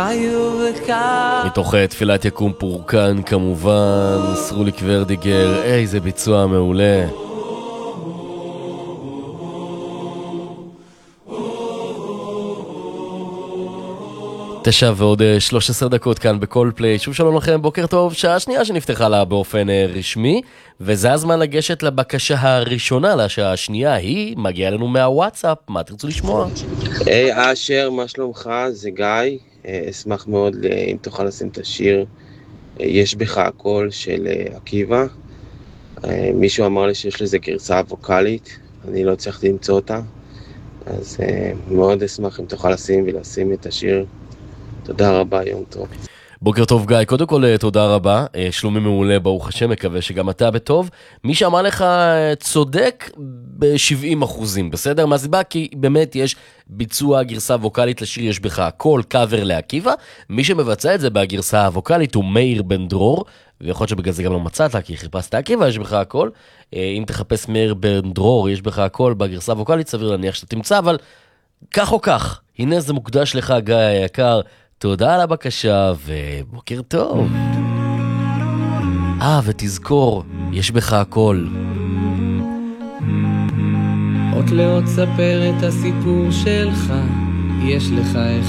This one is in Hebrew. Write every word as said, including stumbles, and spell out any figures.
מתוך תפילת יקום פורקן כמובן, סרוליק ורדיגר, איזה ביצוע מעולה. תשע ועוד שלוש עשרה דקות כאן בכל פליי. שוב שלום לכם, בוקר טוב. שעה שנייה שנפתחה לה באופן רשמי, וזה הזמן לגשת לבקשה הראשונה לשעה השנייה. היא מגיעה לנו מהוואטסאפ. מה תרצו לשמוע? היי אשר, מה שלומך? זה גיא. אשמח מאוד אם תוכל לשים את השיר יש בך הכל של עקיבא. מישהו אמר לי שיש לזה גרסה ווקלית, אני לא הצלחתי למצוא אותה, אז מאוד אשמח אם תוכל לשים ולשים את השיר. תודה רבה, יום טוב. בוקר טוב גיא, קודם כל תודה רבה, שלומי מעולה, ברוך השם, מקווה שגם אתה בטוב. מי שאמר לך צודק ב-שבעים אחוזים, בסדר? מה סיבה? כי באמת יש ביצוע גרסה ווקלית לשיר יש בך הכל, קאבר לעקיבא. מי שמבצע את זה בגרסה הווקלית הוא מאיר בן דרור, ויכול להיות שבגלל זה גם לא מצאת, כי חיפשת עקיבא יש בך הכל. אם תחפש מאיר בן דרור יש בך הכל בגרסה הווקלית, סביר להניח שאתה תמצא, אבל כך או כך, הנה זה מוקדש לך גיא היקר. תודה על הבקשה ובוקר טוב. אה, ותזכור, יש בך הכל. עוד לאות ספר את הסיפור שלך, יש לך